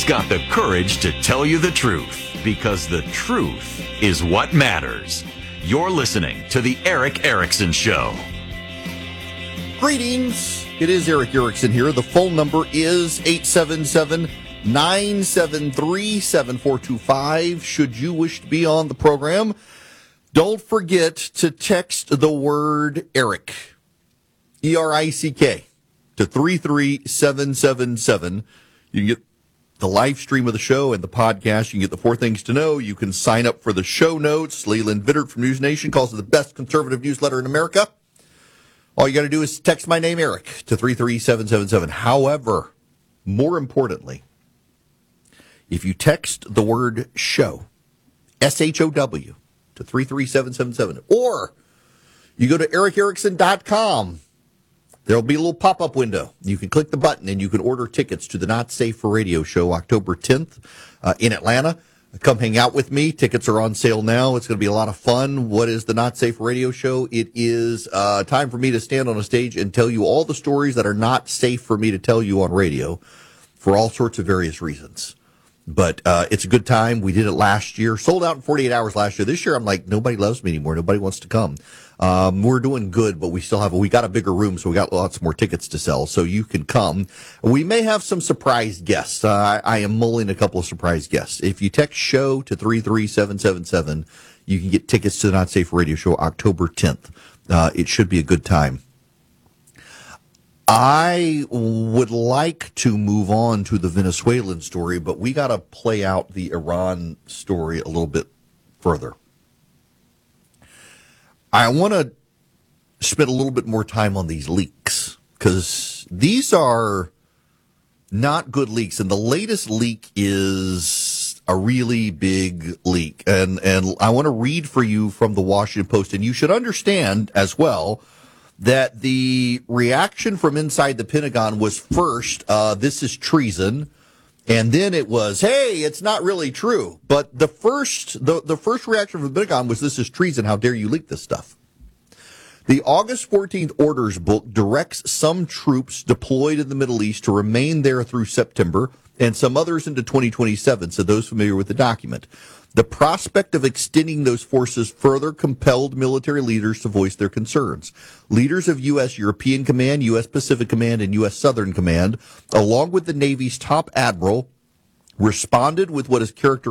got the courage to tell you the truth, because the truth is what matters. You're listening to The Erick Erickson Show. Greetings. It is Erick Erickson here. The phone number is 877-973-7425. Should you wish to be on the program, don't forget to text the word Erick, E-R-I-C-K, to 33777. You can get the live stream of the show and the podcast. You can get the 4 things to know. You can sign up for the show notes. Leland Vittert from News Nation calls it the best conservative newsletter in America. All you got to do is text my name, Erick, to 33777. However, more importantly, if you text the word show, S-H-O-W, to 33777, or you go to ericerickson.com, there'll be a little pop-up window. You can click the button and you can order tickets to the Not Safe for Radio show October 10th in Atlanta. Come hang out with me. Tickets are on sale now. It's going to be a lot of fun. What is the Not Safe Radio show? It is time for me to stand on a stage and tell you all the stories that are not safe for me to tell you on radio for all sorts of various reasons. But it's a good time. We did it last year. Sold out in 48 hours last year. This year, I'm like, nobody loves me anymore. Nobody wants to come. We're doing good, but we got a bigger room, so we got lots more tickets to sell, so you can come. We may have some surprise guests. I am mulling a couple of surprise guests. If you text show to 33777, you can get tickets to the Not Safe Radio show October 10th. It should be a good time. I would like to move on to the Venezuelan story, but we got to play out the Iran story a little bit further. I want to spend a little bit more time on these leaks, because these are not good leaks. And the latest leak is a really big leak. And I want to read for you from the Washington Post. And you should understand as well that the reaction from inside the Pentagon was first, this is treason. And then it was, hey, it's not really true. But the first reaction from the Pentagon was, this is treason. How dare you leak this stuff? The August 14th orders book directs some troops deployed in the Middle East to remain there through September and some others into 2027, said those familiar with the document. The prospect of extending those forces further compelled military leaders to voice their concerns. Leaders of U.S. European Command, U.S. Pacific Command, and U.S. Southern Command, along with the Navy's top admiral, responded with what is characterized